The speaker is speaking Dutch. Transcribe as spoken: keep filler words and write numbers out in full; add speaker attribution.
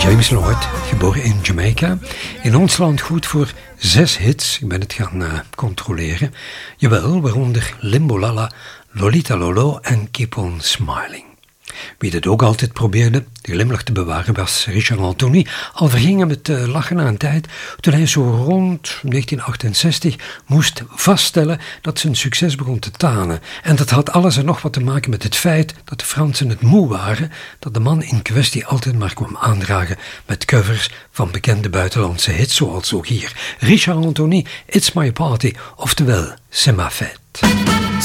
Speaker 1: James Lloyd, geboren in Jamaica. In ons land goed voor zes hits. Ik ben het gaan uh, controleren. Jawel, waaronder Limbolala, Lolita Lolo en Keep on Smiling. Wie dit ook altijd probeerde de glimlach te bewaren was Richard Anthony. Al verging hem het uh, lachen na een tijd toen hij zo rond negentien achtenzestig moest vaststellen dat zijn succes begon te tanen. En dat had alles en nog wat te maken met het feit dat de Fransen het moe waren dat de man in kwestie altijd maar kwam aandragen met covers van bekende buitenlandse hits zoals ook hier. Richard Anthony, It's My Party, oftewel C'est ma fête.